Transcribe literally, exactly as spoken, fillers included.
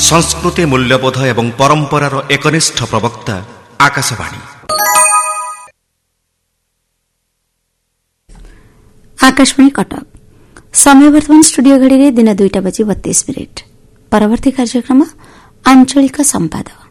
संस्कृति मूल्यबोध एवं परंपरार एकनिष्ठ प्रवक्ता आकाशवाणी। आकाशवाणी कटक। समय वर्तमान स्टूडियो घड़ी दिन दुईटा बजी बत्तीस मिनिट। परवर्ती कार्यक्रम आंचलिक संवाद।